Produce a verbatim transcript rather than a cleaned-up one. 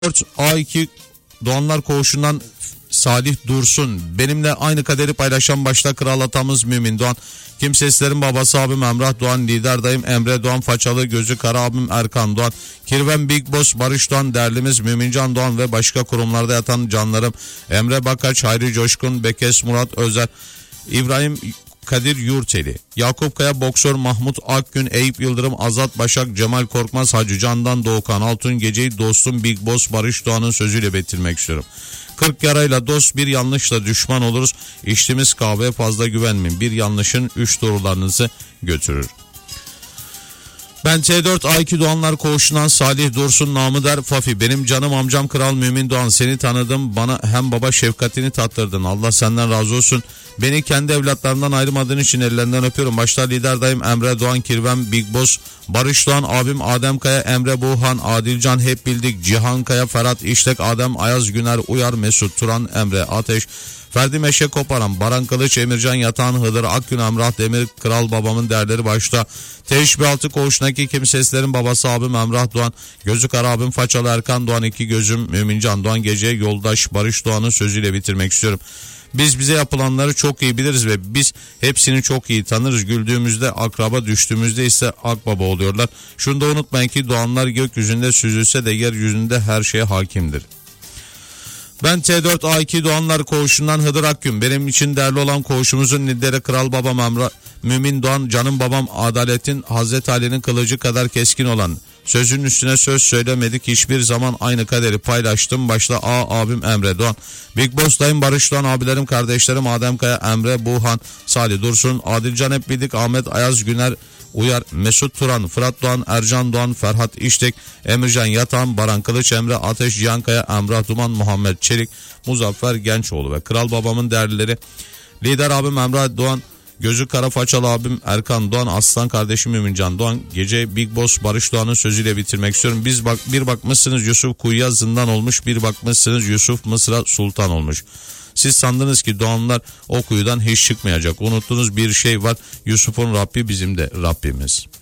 dört A iki Doğanlar Koğuşu'ndan Salih Dursun. Benimle aynı kaderi paylaşan başta kral atamız Mümin Doğan. Kimsesizlerin babası abim Emrah Doğan. Lider dayım Emre Doğan. Façalı gözü kara abim Erkan Doğan. Kirven Big Boss Barış Doğan. Derlimiz Mümincan Doğan ve başka kurumlarda yatan canlarım Emre Bakaç, Hayri Coşkun, Bekes Murat Özer, İbrahim Kadir Yurteli, Yakup Kaya, Boksör Mahmut Akgün, Eyüp Yıldırım, Azat Başak, Cemal Korkmaz, Hacı Candan, Doğukan Altun. Geceyi dostum Big Boss Barış Doğan'ın sözüyle bitirmek istiyorum. kırk yarayla dost, bir yanlışla düşman oluruz. İçtiğimiz kahveye fazla güvenmeyin. Bir yanlışın üç doğrularınızı götürür. Ben T dört A iki Doğanlar Koğuşu'ndan Salih Dursun, namı der Fafi. Benim canım amcam Kral Mümin Doğan. Seni tanıdım, bana hem baba şefkatini tattırdın. Allah senden razı olsun. Beni kendi evlatlarımdan ayırmadığın için ellerinden öpüyorum. Başta lider dayım Emre Doğan, Kirven Big Boss Barış Doğan, abim Adem Kaya, Emre Buğhan, Adilcan hep bildik, Cihan Kaya, Ferhat İştek, Adem Ayaz, Güner Uyar, Mesut Turan, Emre Ateş, Ferdi Meşe Koparan, Baran Kılıç, Emircan Yatan, Hıdır Akgün, Emrah Demir, Kral babamın değerleri başta. Teşbih altı Koğuşu'ndaki kimsesizlerin babası abim Emrah Doğan, gözü kara abim Façalı Erkan Doğan, iki gözüm Mümincan Doğan. Geceye yoldaş Barış Doğan'ın sözüyle bitirmek istiyorum. Biz bize yapılanları çok iyi biliriz ve biz hepsini çok iyi tanırız. Güldüğümüzde akraba, düştüğümüzde ise akbaba oluyorlar. Şunu da unutmayın ki doğanlar gökyüzünde süzülse de yeryüzünde her şeye hakimdir. Ben T dört A iki Doğanlar Koğuşu'ndan Hıdır Akgün. Benim için değerli olan koğuşumuzun lideri Kral babam Emrah Mümin Doğan, canım babam Adalet'in, Hazreti Ali'nin kılıcı kadar keskin olan, sözün üstüne söz söylemedik, hiçbir zaman aynı kaderi paylaştım. Başta A abim Emre Doğan, Big Boss dayım Barış Doğan, abilerim kardeşlerim Adem Kaya, Emre Buğhan, Salih Dursun, Adilcan hep bildik, Ahmet Ayaz, Güner Uyar, Mesut Turan, Fırat Doğan, Ercan Doğan, Ferhat İştek, Emircan Yatan, Baran Kılıç, Emre Ateş, Cihan Kaya, Emrah Duman, Muhammed Çelik, Muzaffer Gençoğlu ve Kral babamın değerlileri lider abim Emrah Doğan, gözü kara Façalı abim Erkan Doğan, aslan kardeşim Mümincan Doğan. Gece Big Boss Barış Doğan'ın sözüyle bitirmek istiyorum. Biz bak bir bakmışsınız Yusuf kuyuya zindan olmuş, bir bakmışsınız Yusuf Mısır'a sultan olmuş. Siz sandınız ki Doğanlar o kuyudan hiç çıkmayacak. Unuttuğunuz bir şey var. Yusuf'un Rabbi bizim de Rabbimiz.